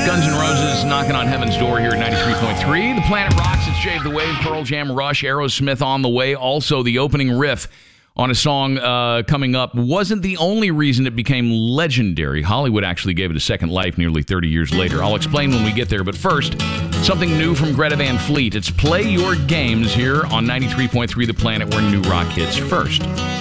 Guns N' Roses knocking on heaven's door here at 93.3. The Planet rocks. It's Jay of the Wave, Pearl Jam, Rush, Aerosmith on the way. Also, the opening riff on a song coming up wasn't the only reason it became legendary. Hollywood actually gave it a second life nearly 30 years later. I'll explain when we get there, but first, something new from Greta Van Fleet. It's Play Your Games here on 93.3 The Planet, where new rock hits first.